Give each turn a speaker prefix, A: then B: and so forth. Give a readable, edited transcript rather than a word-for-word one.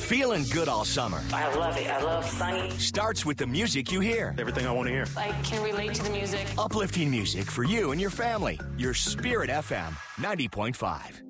A: Feeling good all summer
B: I love it. I love Sunny.
A: starts with the music you hear.
C: Everything I want to hear.
B: I can relate to the music.
A: Uplifting music for you and your family. Your Spirit FM 90.5.